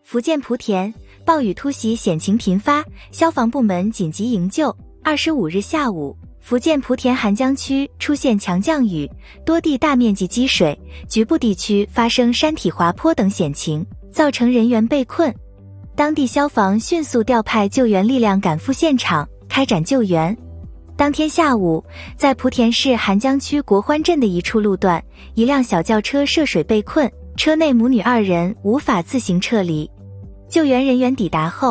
福建莆田暴雨突袭险情频发，消防部门紧急营救。25日下午，福建莆田涵江区出现强降雨，多地大面积积水，局部地区发生山体滑坡等险情，造成人员被困。当地消防迅速调派救援力量赶赴现场，开展救援。当天下午，在莆田市涵江区国欢镇的一处路段，一辆小轿车涉水被困，车内母女2人无法自行撤离。救援人员抵达后，